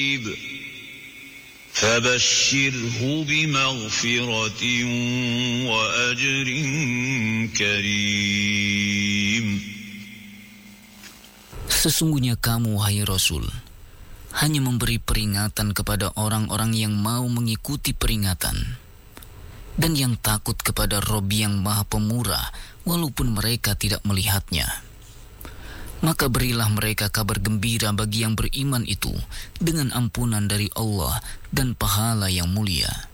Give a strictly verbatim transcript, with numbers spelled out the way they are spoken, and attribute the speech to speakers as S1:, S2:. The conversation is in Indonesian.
S1: فبشره بمغفرة وأجر كريم.
S2: Sesungguhnya kamu, hai Rasul, hanya memberi peringatan kepada orang-orang yang mau mengikuti peringatan dan yang takut kepada Rabb yang Maha Pemurah walaupun mereka tidak melihatnya. Maka berilah mereka kabar gembira bagi yang beriman itu dengan ampunan dari Allah dan pahala yang mulia.